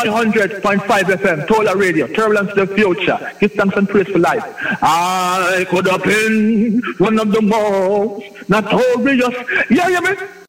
100.5 FM, Tola Radio, Turbulence to the Future. Give thanks and praise for life. I could have been one of the most notorious. Yeah, man.